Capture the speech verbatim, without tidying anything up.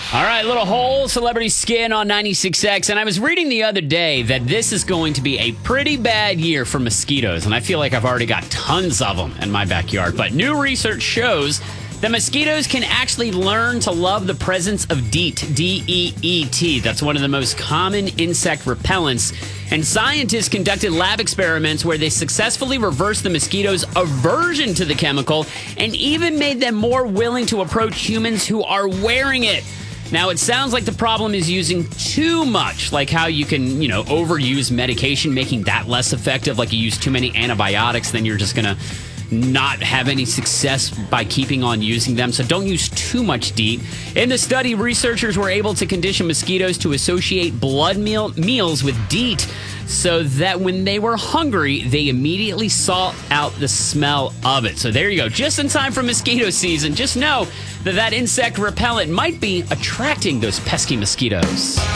All right, little whole celebrity skin on ninety-six X. And I was reading the other day that this is going to be a pretty bad year for mosquitoes. And I feel like I've already got tons of them in my backyard. But new research shows that mosquitoes can actually learn to love the presence of DEET, D E E T. That's one of the most common insect repellents. And scientists conducted lab experiments where they successfully reversed the mosquitoes' aversion to the chemical and even made them more willing to approach humans who are wearing it. Now, it sounds like the problem is using too much, like how you can, you know, overuse medication, making that less effective. Like you use too many antibiotics, then you're just going to not have any success by keeping on using them. So don't use too much DEET. In the study, researchers were able to condition mosquitoes to associate blood meal meals with DEET so that when they were hungry, they immediately sought out the smell of it. So there you go. Just in time for mosquito season. Just know that that insect repellent might be attracting those pesky mosquitoes.